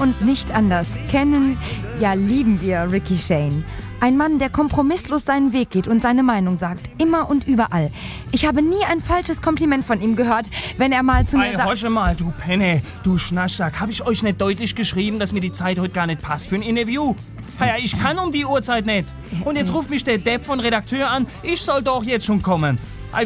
und nicht anders. Kennen, ja lieben wir Ricky Shane. Ein Mann, der kompromisslos seinen Weg geht und seine Meinung sagt. Immer und überall. Ich habe nie ein falsches Kompliment von ihm gehört, wenn er mal zu mir sagt... Hosche mal, du Penne, du Schnaschsack. Hab ich euch nicht deutlich geschrieben, dass mir die Zeit heute gar nicht passt für ein Interview? Ja, ich kann um die Uhrzeit nicht. Und jetzt ruft mich der Depp von Redakteur an. Ich soll doch jetzt schon kommen.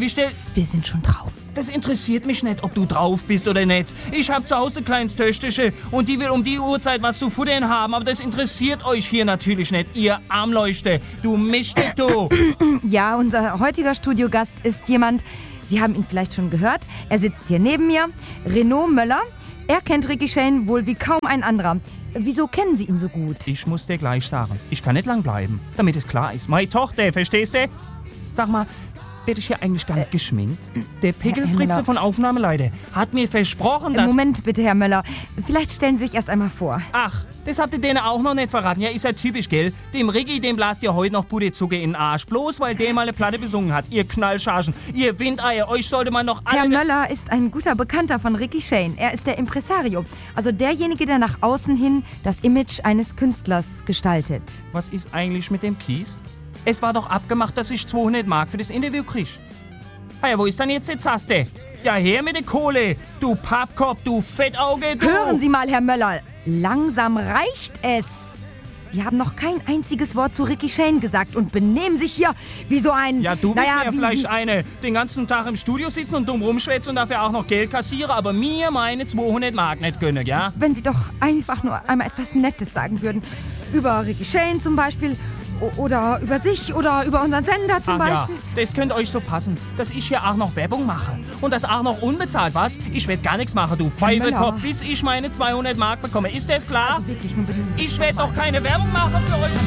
Wir sind schon drauf. Das interessiert mich nicht, ob du drauf bist oder nicht. Ich hab zu Hause ein kleines Töchterchen und die will um die Uhrzeit was zu futtern haben. Aber das interessiert euch hier natürlich nicht, ihr Armleuchte. Du Mischdick, du. Ja, unser heutiger Studiogast ist jemand, Sie haben ihn vielleicht schon gehört. Er sitzt hier neben mir. Renaud Möller. Er kennt Ricky Shane wohl wie kaum ein anderer. Wieso kennen Sie ihn so gut? Ich muss dir gleich sagen, ich kann nicht lang bleiben, damit es klar ist. Meine Tochter, verstehst du? Sag mal, werde ich hier eigentlich gar nicht geschminkt? Der Pickelfritze von Aufnahmeleiter hat mir versprochen, dass... Moment bitte, Herr Möller. Vielleicht stellen Sie sich erst einmal vor. Ach, das habt ihr denen auch noch nicht verraten. Ja, ist ja typisch, gell? Dem Ricky, dem blast ihr heute noch Puderzucker in den Arsch. Bloß, weil der mal eine Platte besungen hat. Ihr Knallchargen, ihr Windeier, euch sollte man noch alle... Herr Möller ist ein guter Bekannter von Ricky Shane. Er ist der Impresario. Also derjenige, der nach außen hin das Image eines Künstlers gestaltet. Was ist eigentlich mit dem Kies? Es war doch abgemacht, dass ich 200 Mark für das Interview krieg. Ja, wo ist denn jetzt die Zaste? Ja, her mit der Kohle, du Pappkopf, du Fettauge, du... Hören Sie mal, Herr Möller, langsam reicht es. Sie haben noch kein einziges Wort zu Ricky Shane gesagt und benehmen sich hier wie so ein... Ja, du bist mir vielleicht eine, den ganzen Tag im Studio sitzen und dumm rumschwätzen und dafür auch noch Geld kassiere, aber mir meine 200 Mark nicht gönnen, ja? Wenn Sie doch einfach nur einmal etwas Nettes sagen würden. Über Ricky Shane zum Beispiel... Oder über sich oder über unseren Sender zum Beispiel. Ja, das könnte euch so passen, dass ich hier auch noch Werbung mache. Und das auch noch unbezahlt, was? Ich werde gar nichts machen, du Pfeifekopf, bis ich meine 200 Mark bekomme. Ist das klar? Also wirklich, nun benehmen Sie sich ich werde doch keine Werbung machen für euch.